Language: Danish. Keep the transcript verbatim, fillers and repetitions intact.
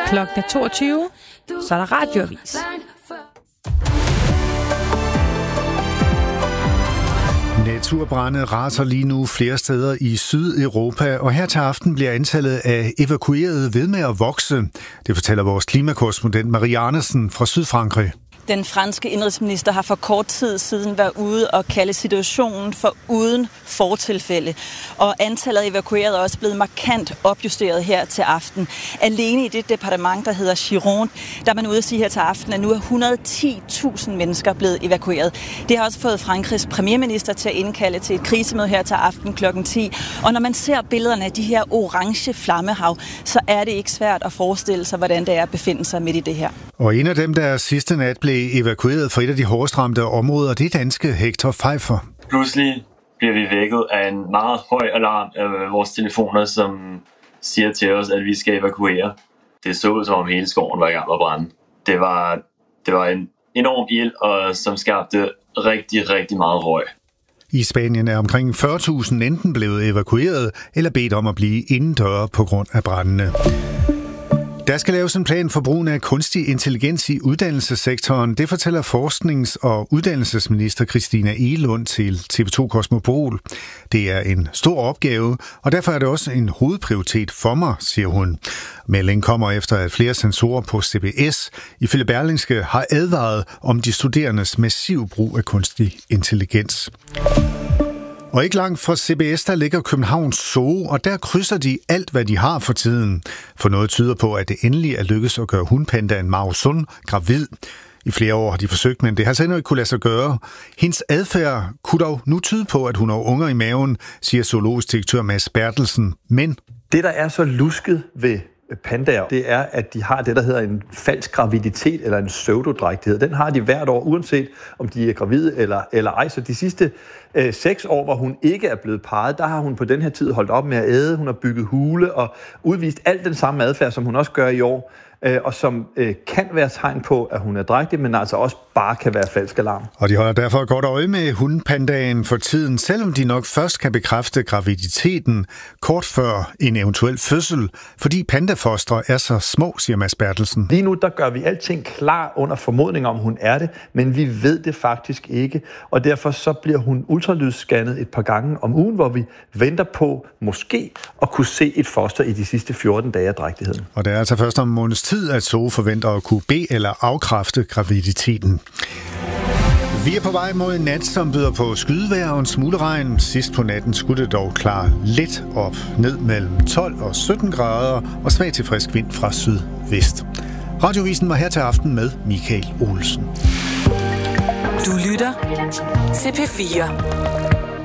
Klokken er toogtyve, så er der radioavis. Naturbrande raser lige nu flere steder i Sydeuropa, og her til aften bliver antallet af evakuerede ved med at vokse. Det fortæller vores klimakorrespondent Marie Andersen fra Sydfrankrig. Den franske indrigsminister har for kort tid siden været ude og kalde situationen for uden fortilfælde. Og antallet af evakuerede er også blevet markant opjusteret her til aften. Alene i det departement, der hedder Gironde, der er man ude at sige her til aften, at nu er et hundrede og ti tusind mennesker blevet evakueret. Det har også fået Frankrigs premierminister til at indkalde til et krisemøde her til aften klokken ti. Og når man ser billederne af de her orange flammehav, så er det ikke svært at forestille sig, hvordan det er at befinde sig midt i det her. Og en af dem, der sidste nat blev evakueret fra et af de hårdest ramte områder, det er danske Hector Pfeiffer. Pludselig bliver vi vækket af en meget høj alarm af vores telefoner, som siger til os, at vi skal evakuere. Det så ud som om hele skoven var i gang med at brænde. Det var, det var en enorm ild, og som skabte rigtig, rigtig meget røg. I Spanien er omkring fyrre tusind enten blevet evakueret eller bedt om at blive indendøre på grund af brændene. Der skal laves en plan for brugen af kunstig intelligens i uddannelsessektoren. Det fortæller forsknings- og uddannelsesminister Christina Egelund til T V to Kosmopol. Det er en stor opgave, og derfor er det også en hovedprioritet for mig, siger hun. Meldingen kommer efter, at flere sensorer på C B S ifølge Berlingske har advaret om de studerendes massive brug af kunstig intelligens. Og ikke langt fra C B S, der ligger Københavns Zoo, og der krydser de alt, hvad de har for tiden. For noget tyder på, at det endelig er lykkedes at gøre hundpandaen Mao Sun gravid. I flere år har de forsøgt, men det har altså endnu ikke kunne lade sig gøre. Hendes adfærd kunne dog nu tyde på, at hun har unger i maven, siger zoologisk direktør Mads Bertelsen. Men det, der er så lusket ved pandaer, det er, at de har det, der hedder en falsk graviditet eller en pseudodrægtighed. Den har de hvert år, uanset om de er gravide eller, eller ej. Så de sidste øh, seks år, hvor hun ikke er blevet parret, der har hun på den her tid holdt op med at æde. Hun har bygget hule og udvist alt den samme adfærd, som hun også gør i år, øh, og som øh, kan være tegn på, at hun er drægtig, men altså også bare kan være falsk alarm. Og de holder derfor godt øje med hundpandaen for tiden, selvom de nok først kan bekræfte graviditeten kort før en eventuel fødsel, fordi pandafostre er så små, siger Mads Bertelsen. Lige nu der gør vi alting klar under formodning om, hun er det, men vi ved det faktisk ikke, og derfor så bliver hun ultralydsscannet et par gange om ugen, hvor vi venter på måske at kunne se et foster i de sidste fjorten dage af drægtigheden. Og det er altså først om en måneds tid, at Zoo forventer at kunne be- eller afkræfte graviditeten. Vi er på vej mod en nat, som byder på skydevejr og en smule regn. Sidst på natten skulle det dog klare lidt op, ned mellem tolv og sytten grader og svag til frisk vind fra sydvest. Radiovisen var her til aften med Michael Olsen. Du lytter til P fire.